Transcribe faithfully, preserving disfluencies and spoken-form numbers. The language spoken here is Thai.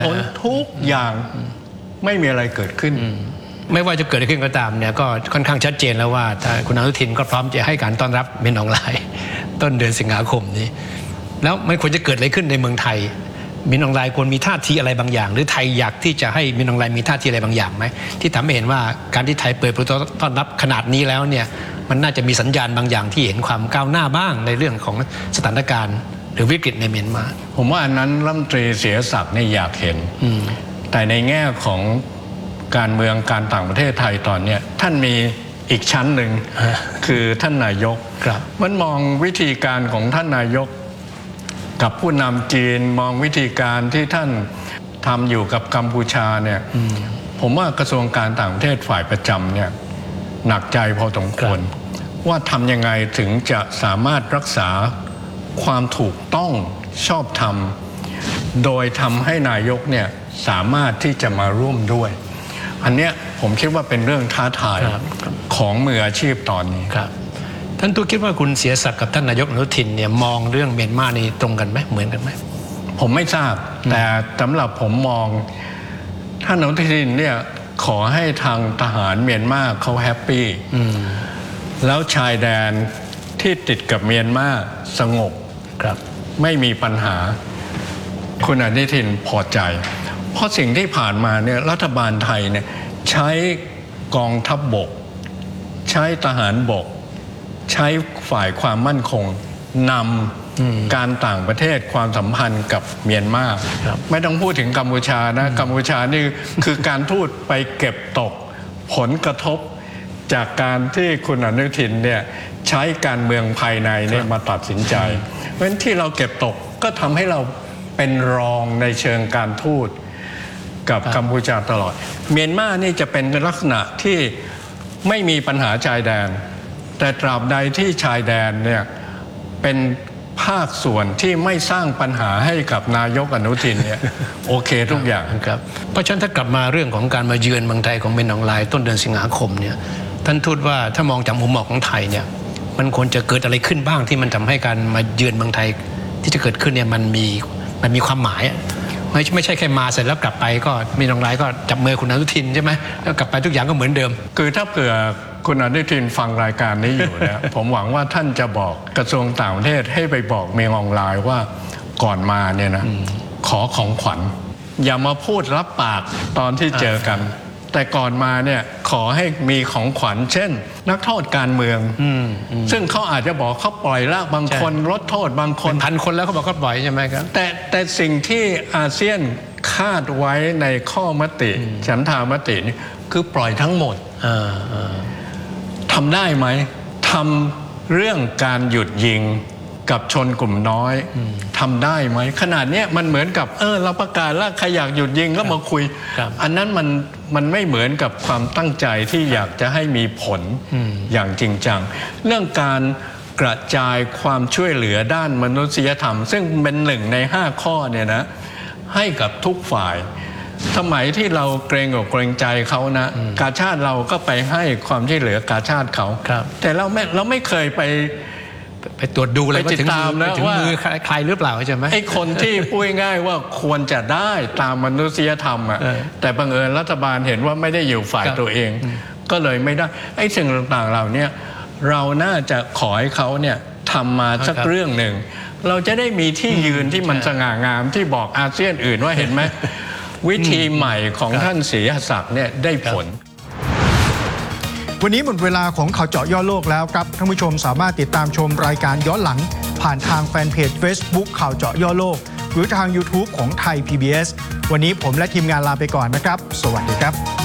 ผลทุกอย่างไม่มีอะไรเกิดขึ้นไม่ว่าจะเกิดอะไรขึ้นก็ตามเนี่ยก็ค่อนข้างชัดเจนแล้วว่าคุณอนุทินก็พร้อมจะให้การต้อนรับมินออนไลน์ต้นเดือนสิงหาคมนี้แล้วมันควรจะเกิดอะไรขึ้นในเมืองไทยมินออนไลน์ควรมีท่าทีอะไรบางอย่างหรือไทยอยากที่จะให้มินออนไลน์มีท่าทีอะไรบางอย่างไหมที่ทำให้เห็นว่าการที่ไทยเปิดประตูต้อนรับขนาดนี้แล้วเนี่ยมันน่าจะมีสัญญาณบางอย่างที่เห็นความก้าวหน้าบ้างในเรื่องของสถานการณ์หรือวิกฤตในเมียนมาผมว่าอันนั้นรัฐมนตรีเสียศักดิ์เนี่ยอยากเห็นแต่ในแง่ของการเมืองการต่างประเทศไทยตอนนี้ท่านมีอีกชั้นหนึ่งคือท่านนายกมันมองวิธีการของท่านนายกกับผู้นำจีนมองวิธีการที่ท่านทำอยู่กับกัมพูชาเนี่ยผมว่ากระทรวงการต่างประเทศฝ่ายประจำเนี่ยหนักใจพอสมควรว่าทำยังไงถึงจะสามารถรักษาความถูกต้องชอบธรรมโดยทำให้นายกเนี่ยสามารถที่จะมาร่วมด้วยอันเนี้ยผมคิดว่าเป็นเรื่องท้าทายของมืออาชีพตอนนี้ครับท่านตู้คิดว่าคุณเสียศักดิ์กับท่านนายกอนุทินเนี่ยมองเรื่องเมียนมานี่ตรงกันไหมเหมือนกันไหมผมไม่ทราบแต่สำหรับผมมองท่านอนุทินเนี่ยขอให้ทางทหารเมียนมาเขาแฮปปี้แล้วชายแดนที่ติดกับเมียนมาสงบครับไม่มีปัญหาคุณอนุทินพอใจเพราะสิ่งที่ผ่านมาเนี่ยรัฐบาลไทยเนี่ยใช้กองทัพบกใช้ทหารบกใช้ฝ่ายความมั่นคงนำการต่างประเทศความสัมพันธ์กับเมียนมาไม่ต้องพูดถึงกัมพูชานะกัมพูชานี่คือการทูตไปเก็บตกผลกระทบจากการที่คุณอนุทินเนี่ยใช้การเมืองภายในเนี่ยมาตัดสินใจเพราะฉะนั้นที่เราเก็บตกก็ทำให้เราเป็นรองในเชิงการทูตกับกัมพูชาตลอดเมียนมานี่จะเป็นลักษณะที่ไม่มีปัญหาชายแดนแต่ตราบใดที่ชายแดนเนี่ยเป็นภาคส่วนที่ไม่สร้างปัญหาให้กับนายกอนุทินเนี่ยโอเคทุกอย่างครับเพราะฉะนั้นถ้ากลับมาเรื่องของการมาเยือนเมืองไทยของมินออนไลน์ต้นเดือนสิงหาคมเนี่ยท่านทูตว่าถ้ามองจากมุมมองของไทยเนี่ยมันควรจะเกิดอะไรขึ้นบ้างที่มันทำให้การมาเยือนเมืองไทยที่จะเกิดขึ้นเนี่ยมันมีมันมีความหมายไม่ไม่ใช่แค่มาเสร็จแล้วกลับไปก็มีนองไลน์ก็จับมือคุณอนุทินใช่ไหมแล้วกลับไปทุกอย่างก็เหมือนเดิมคือถ้าเผื่อคุณอนุทินฟังรายการนี้อยู่นะ ผมหวังว่าท่านจะบอกกระทรวงต่างประเทศให้ไปบอกเมียงออนไลน์ว่าก่อนมาเนี่ยนะขอของขวัญอย่ามาพูดรับปากตอนที่เจอกันแต่ก่อนมาเนี่ยขอให้มีของขวัญเช่นนักโทษการเมืองซึ่งเขาอาจจะบอกเขาปล่อยแล้วบางคนลดโทษบางคนพันคนแล้วเขาบอกเขาปล่อยใช่ไหมครับแต่แต่สิ่งที่อาเซียนคาดไว้ในข้อมติฉันทามตินี่คือปล่อยทั้งหมดทำได้ไหมทำเรื่องการหยุดยิงกับชนกลุ่มน้อยทำได้ไหมขนาดนี้มันเหมือนกับเออเราประกาศแล้วใครอยากหยุดยิงก็มาคุยอันนั้นมันมันไม่เหมือนกับความตั้งใจที่อยากจะให้มีผลอย่างจริงจังเรื่องการกระจายความช่วยเหลือด้านมนุษยธรรมซึ่งเป็นหนึ่งในห้าข้อเนี่ยนะให้กับทุกฝ่ายสมัยที่เราเกรงอกเกรงใจเขานะกาชาติเราก็ไปให้ความช่วยเหลือกาชาติเขาแต่เราไม่เราไม่เคยไปไปตรวจดูอะไรว่าถึงมือถึงมือใครหรือเปล่าใช่ไหมไอ้คนที่พูดง่ายว่าควรจะได้ตามมนุษยธรรมอ่ะแต่บังเอิญรัฐบาลเห็นว่าไม่ได้อยู่ฝ่ายตัวเองก็เลยไม่ได้ไอ้สิ่งต่างๆเหล่านี้เราน่าจะขอให้เขาเนี่ยทำมาสักเรื่องหนึ่งเราจะได้มีที่ยืนที่มันสง่างามที่บอกอาเซียนอื่นว่าเห็นไหมวิธีใหม่ของท่านศรีศักดิ์เนี่ยได้ผลวันนี้หมดเวลาของข่าวเจาะย่อโลกแล้วครับท่านผู้ชมสามารถติดตามชมรายการย้อนหลังผ่านทางแฟนเพจ Facebook ข่าวเจาะย่อโลกหรือทาง YouTube ของไทย พี บี เอส วันนี้ผมและทีมงานลาไปก่อนนะครับสวัสดีครับ